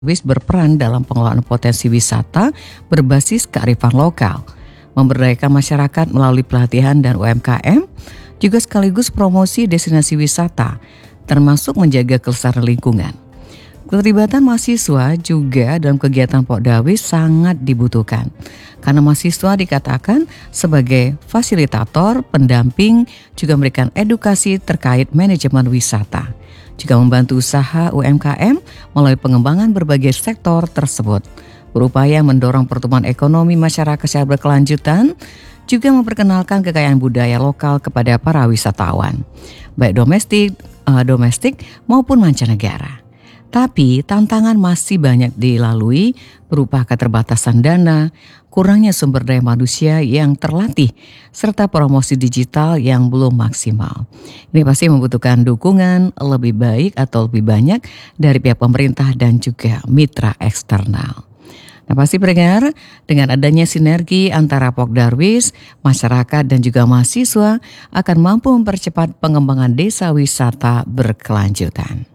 Wis berperan dalam pengelolaan potensi wisata berbasis kearifan lokal, memberdayakan masyarakat melalui pelatihan dan UMKM, juga sekaligus promosi destinasi wisata, termasuk menjaga kelestarian lingkungan. Keterlibatan mahasiswa juga dalam kegiatan Pokdawis sangat dibutuhkan, karena mahasiswa dikatakan sebagai fasilitator, pendamping, juga memberikan edukasi terkait manajemen wisata. Juga membantu usaha UMKM melalui pengembangan berbagai sektor tersebut, berupaya mendorong pertumbuhan ekonomi masyarakat secara berkelanjutan, juga memperkenalkan kekayaan budaya lokal kepada para wisatawan, baik domestik maupun mancanegara. Tapi tantangan masih banyak dilalui berupa keterbatasan dana, kurangnya sumber daya manusia yang terlatih, serta promosi digital yang belum maksimal. Ini pasti membutuhkan dukungan lebih baik atau lebih banyak dari pihak pemerintah dan juga mitra eksternal. Nah, pasti pendengar, dengan adanya sinergi antara Pokdarwis, masyarakat dan juga mahasiswa akan mampu mempercepat pengembangan desa wisata berkelanjutan.